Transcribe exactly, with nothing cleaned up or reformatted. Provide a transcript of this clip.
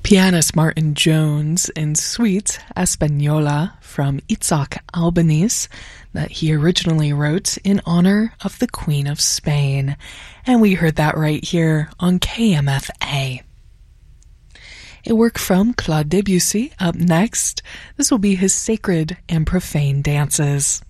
Pianist Martin Jones in Suite Española from Itzhak Albeniz that he originally wrote in honor of the Queen of Spain. And we heard that right here on K M F A. A work from Claude Debussy up next. This will be his Sacred and Profane Dances.